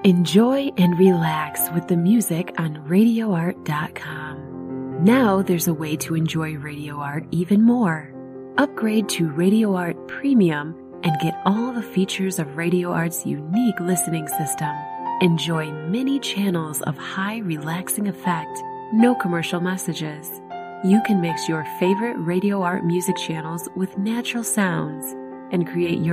Enjoy and relax with the music on RadioArt.com. Now there's a way to enjoy Radio Art even more. Upgrade to Radio Art Premium and get all the features of Radio Art's unique listening system. Enjoy many channels of high relaxing effect, no commercial messages. You can mix your favorite Radio Art music channels with natural sounds and create your